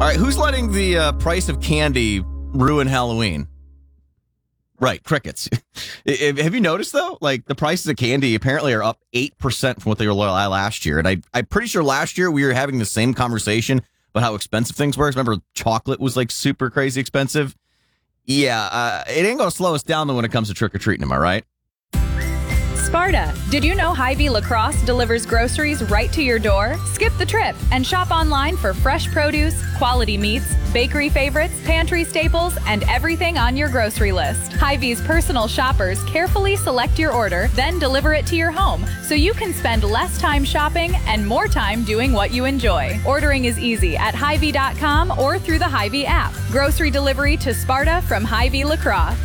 All right, who's letting the price of candy ruin Halloween? Right, crickets. Have you noticed, though? Like, the prices of candy apparently are up 8% from what they were last year. And I'm pretty sure last year we were having the same conversation about how expensive things were. Remember, chocolate was, like, super crazy expensive? Yeah, it ain't going to slow us down, though, when it comes to trick-or-treating, am I right? Sparta, did you know Hy-Vee Lacrosse delivers groceries right to your door? Skip the trip and shop online for fresh produce, quality meats, bakery favorites, pantry staples, and everything on your grocery list. Hy-Vee's personal shoppers carefully select your order, then deliver it to your home, so you can spend less time shopping and more time doing what you enjoy. Ordering is easy at Hy-Vee.com or through the Hy-Vee app. Grocery delivery to Sparta from Hy-Vee Lacrosse.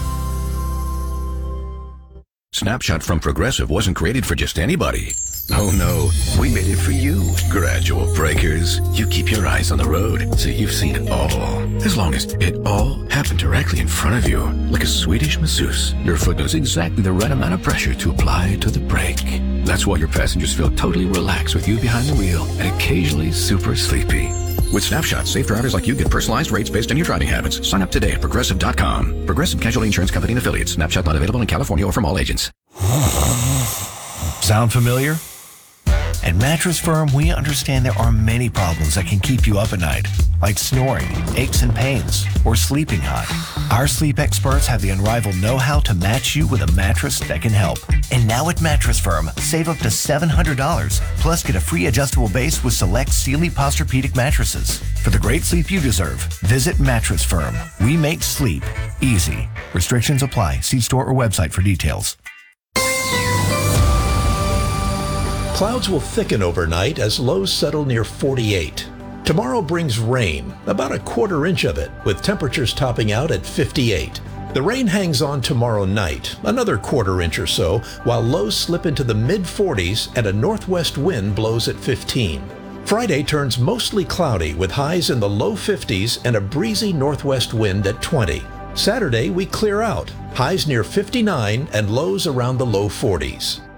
Snapshot from Progressive wasn't created for just anybody. Oh no, we made it for you. Gradual breakers. You keep your eyes on the road, so you've seen it all. As long as it all happened directly in front of you, like a Swedish masseuse, your foot knows exactly the right amount of pressure to apply to the brake. That's why your passengers feel totally relaxed with you behind the wheel and occasionally super sleepy. With Snapshot, safe drivers like you get personalized rates based on your driving habits. Sign up today at Progressive.com. Progressive Casualty Insurance Company and Affiliates. Snapshot not available in California or from all agents. Sound familiar? At Mattress Firm, we understand there are many problems that can keep you up at night, like snoring, aches and pains, or sleeping hot. Our sleep experts have the unrivaled know-how to match you with a mattress that can help. And now at Mattress Firm, save up to $700, plus get a free adjustable base with select Sealy Posturepedic mattresses. For the great sleep you deserve, visit Mattress Firm. We make sleep easy. Restrictions apply. See store or website for details. Clouds will thicken overnight as lows settle near 48. Tomorrow brings rain, about a quarter inch of it, with temperatures topping out at 58. The rain hangs on tomorrow night, another quarter inch or so, while lows slip into the mid-40s and a northwest wind blows at 15. Friday turns mostly cloudy with highs in the low 50s and a breezy northwest wind at 20. Saturday we clear out, highs near 59 and lows around the low 40s.